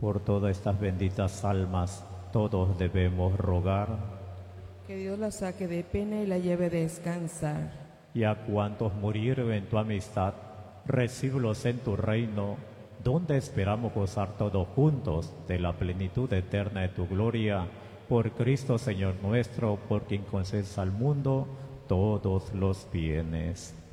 Por todas estas benditas almas, todos debemos rogar. Que Dios la saque de pena y la lleve a descansar. Y a cuantos murieron en tu amistad, recíbelos en tu reino, donde esperamos gozar todos juntos de la plenitud eterna de tu gloria. Por Cristo Señor nuestro, por quien concedes al mundo todos los bienes.